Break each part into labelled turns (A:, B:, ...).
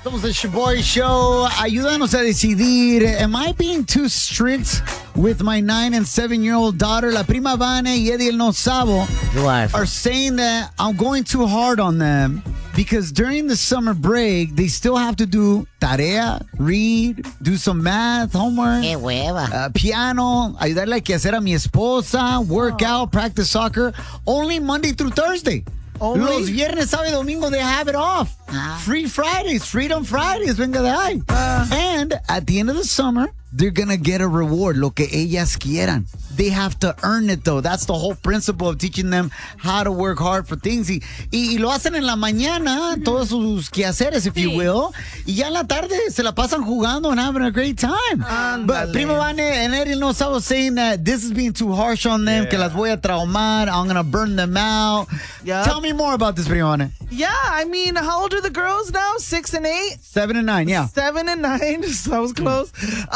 A: Somos el Shaboy Show. Ayúdanos a decidir. Am I being too strict with my 9 and 7-year-old daughter? La prima Vane y Eddie El No Sabo are saying that I'm going too hard on them because during the summer break, they still have to do tarea, read, do some math, homework.
B: Qué hueva.
A: Piano, ayudarle a que hacer a mi esposa, work out, practice soccer, only Monday through Thursday.
C: Only?
A: Los viernes, sábado y domingo, they have it off. Free Fridays, Freedom Fridays, venga de ahí. And at the end of the summer, they're going to get a reward, lo que ellas quieran. They have to earn it, though. That's the whole principle of teaching them how to work hard for things. Y lo hacen en la mañana, todos sus quehaceres, if you will. Y ya en la tarde se la pasan jugando and having a great time. But Prima Vane and Eddie No Sabo saying that this is being too harsh on them, que las voy a traumar, I'm going to burn them out.
C: Yep.
A: Tell me more about this, Prima Vane.
C: Yeah, I mean, how old are the girls now? 6 and 8?
A: 7 and 9, yeah.
C: 7 and 9, so that was close.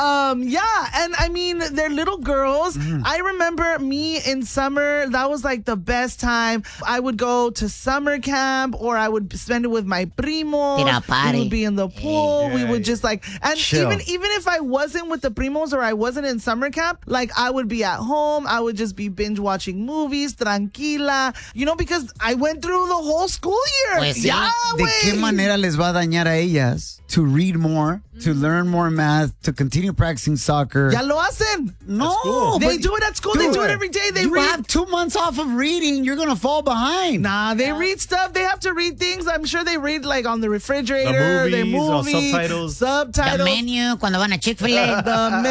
C: Yeah, and I mean, they're little girls. I remember me in summer, that was like the best time. I would go to summer camp or I would spend it with my primos.
B: Tira party.
C: We would be in the pool. We would just like, and
A: chill.
C: even if I wasn't with the primos or I wasn't in summer camp, like I would be at home. I would just be binge watching movies, tranquila, because I went through the whole school year.
B: Pues sí.
C: Yeah,
A: ¿De qué manera les va a dañar a ellas to read more, to learn more math, to continue practicing soccer?
C: Ya lo hacen.
A: No,
C: They
A: but
C: do it at school. They do it every day. They
A: you
C: read.
A: have 2 months off of reading. You're going to fall behind.
C: Nah, they read stuff. They have to read things. I'm sure they read like on the refrigerator.
D: The movies, or
C: movies,
D: subtitles.
B: The menu, cuando van a Chick-fil-A.
C: The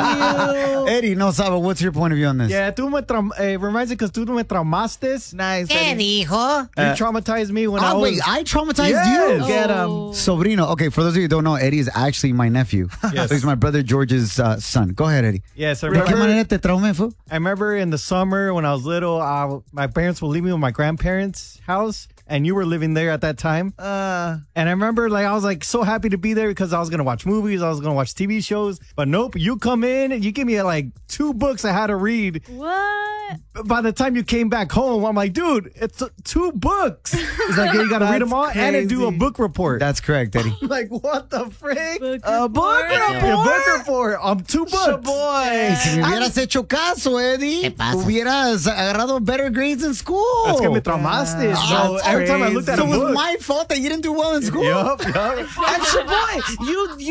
C: menu.
A: Eddie, no Sabo, what's your point of view on this?
D: Yeah, reminds me because tú me traumaste.
C: Nice.
B: ¿Qué
C: Eddie.
B: dijo?
D: You traumatized me when I was...
A: Wait, I traumatized
D: Yes.
A: you?
C: Get 'em.
A: Sobrino. Okay, for those of you who don't know, Eddie is actually my nephew.
D: Yes.
A: So he's my brother George's son. Go ahead, Eddie.
D: Yes, I
A: ¿De qué manera
D: remember,
A: te traumé, fu?
D: I remember in the summer when I was little, my parents would leave me with my grandparents' house, and you were living there at that time. And I remember, I was so happy to be there because I was gonna watch movies, I was gonna watch TV shows. But nope, you come in and you give me 2 books I had to read.
E: What?
D: By the time you came back home, I'm like, dude, it's 2 books. It's like, you gotta read them all and then do a
C: crazy.
D: book report.
A: That's correct, Eddie.
D: Like, what the frick?
C: A book report.
D: A book report on 2 books.
C: Boy.
A: Si me hubieras hecho caso, Eddie,
B: ¿Qué pasa?
A: hubieras agarrado better grades in school.
D: That's que me traumaste. So
A: That's
D: every time I looked at
A: So
D: a
A: it was
D: book.
A: my fault that you didn't do well in school?
D: Yup.
C: And Shaboy,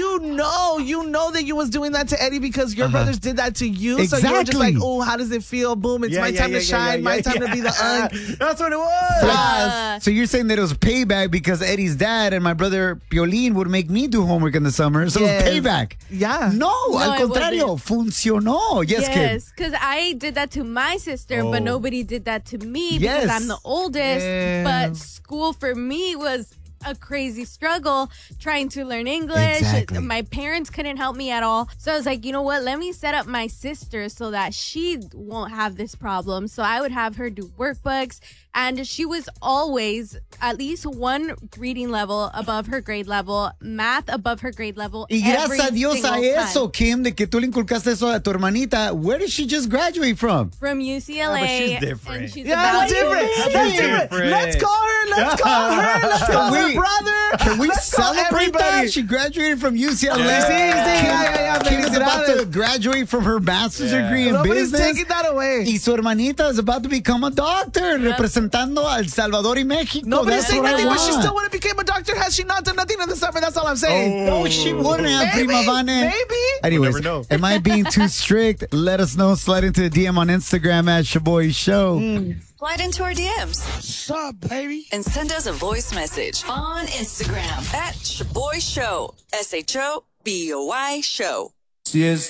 C: you know that you was doing that to Eddie because your brothers did that to you. So you were just like,
A: Exactly.
C: oh, how does it feel? Boom, it's my time to shine, my time to be the
D: That's what it was.
A: So you're saying that it was payback because Eddie's dad and my brother Piolín would make me do homework in the summer. So
C: Yes.
A: it was payback.
C: Yeah.
A: No, al
E: it
A: contrario, funcionó. Yes, kid.
E: Yes, because I did that to my sister, but nobody did that to me
A: Yes.
E: because I'm the oldest.
C: Yeah.
E: But school for me was a crazy struggle trying to learn English.
A: Exactly.
E: My parents couldn't help me at all. So I was like, you know what? Let me set up my sister so that she won't have this problem. So I would have her do workbooks. And she was always at least 1 reading level above her grade level, math above her grade level.
A: Y
E: every
A: gracias a Dios a
E: single
A: eso,
E: time.
A: Kim, de que tú le inculcaste eso a tu hermanita. Where did she just graduate from?
E: From UCLA.
D: she's different.
E: And she's
C: Yeah,
E: about
C: that's different. That's different.
D: different.
C: Let's call her. Let's call her. Let's call her brother.
A: Can we
C: Let's call
A: celebrate
C: everybody.
A: that? She graduated from UCLA.
D: Yeah.
A: Kim is about to
C: Felicidades.
A: graduate from her master's degree in
C: Nobody's
A: business.
C: taking that away.
A: Y su hermanita is about to become a doctor, representando a El Salvador y México.
C: Nobody's
A: That's
C: saying
A: what I
C: nothing, but she
A: want.
C: still would have became a doctor had she not done nothing in the summer. That's all I'm saying.
A: No, she wouldn't have,
C: Maybe,
A: Prima Vane.
C: maybe.
A: Anyways,
D: We'll never know.
A: am I being too strict? Let us know. Slide into the DM on Instagram at Shaboy Show.
F: Slide into our DMs.
G: What's up, baby?
F: And send us a voice message on Instagram at Shaboy Show. SHOBOY Show.
G: Si es